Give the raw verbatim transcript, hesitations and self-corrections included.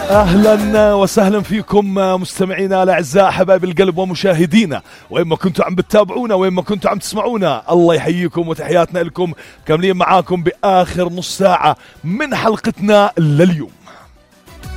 أهلا وسهلا فيكم مستمعينا الأعزاء حبايب القلب ومشاهدينا وين ما كنتوا عم بتتابعونا وين ما كنتوا عم تسمعونا، الله يحييكم وتحياتنا لكم، كاملين معاكم بآخر نص ساعة من حلقتنا لليوم.